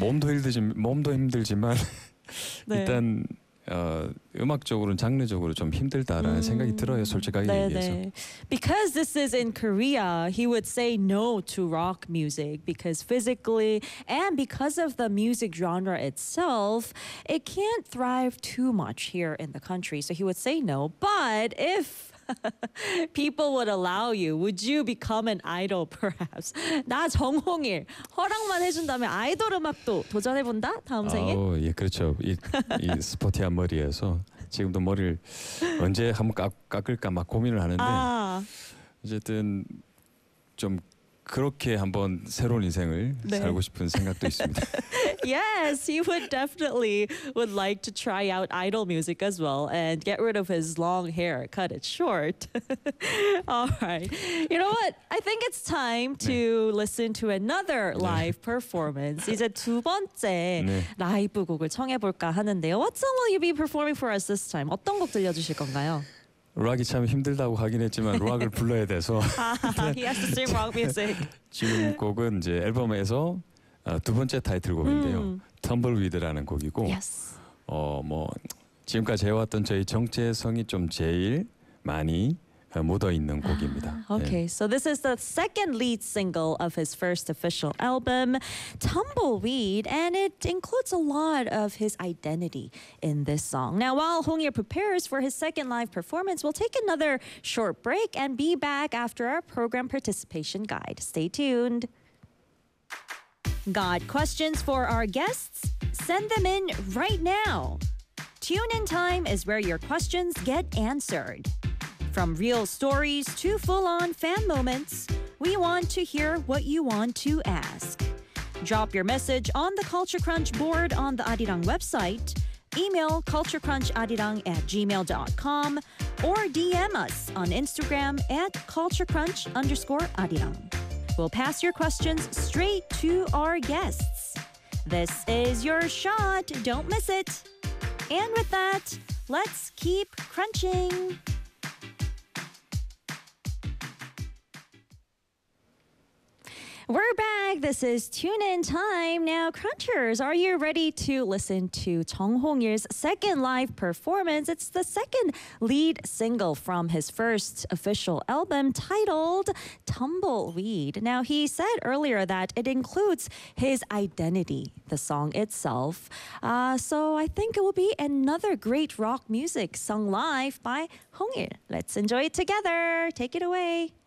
몸도 힘들지만 네. 일단 음악적으로는 장르적으로 좀 힘들다라는 생각이 들어요. 솔직하게 얘기해서. Because this is in Korea, he would say no to rock music because physically and because of the music genre itself, it can't thrive too much here in the country. So he would say no. But if people would allow you, would you become an idol perhaps? 나 정홍일 허락만 해준다면 아이돌 음악도 도전해본다? 다음 생에? 예, 그렇죠. 이 스포티한 머리에서 지금도 머리를 언제 한번 깎을까 막 고민을 하는데 어쨌든 좀 그렇게 한번 새로운 인생을 살고 싶은 생각도 있습니다. Yes, he would definitely would like to try out idol music as well and get rid of his long hair, cut it short. All right. You know what? I think it's time to listen to another live performance. 이제 두 번째 라이브 곡을 청해 볼까 하는데요. What song will you be performing for us this time? 어떤 곡 들려주실 건가요? 락이 참 힘들다고 하긴 했지만 락을 불러야 돼서 He has to sing rock music. 지금 곡은 이제 앨범에서 두 번째 타이틀곡인데요. Tumbleweed라는 곡이고 뭐 지금까지 해왔던 저희 정체성이 좀 제일 많이 묻어 있는 곡입니다. Okay, so this is the second lead single of his first official album, Tumbleweed, and it includes a lot of his identity in this song. Now, while Hongil prepares for his second live performance, we'll take another short break and be back after our program participation guide. Stay tuned. Got questions for our guests? Send them in right now. Tune in time is where your questions get answered. From real stories to full-on fan moments, we want to hear what you want to ask. Drop your message on the Culture Crunch board on the Arirang website, email culturecruncharirang@gmail.com, or DM us on Instagram at culturecrunch_arirang. We'll pass your questions straight to our guests. This is your shot. Don't miss it. And with that, let's keep crunching. We're back. This is Tune In Time. Now, Crunchers, are you ready to listen to Jung Hong-il's second live performance? It's the second lead single from his first official album titled Tumbleweed. Now, he said earlier that it includes his identity, the song itself. So I think it will be another great rock music sung live by Hong-il. Let's enjoy it together. Take it away.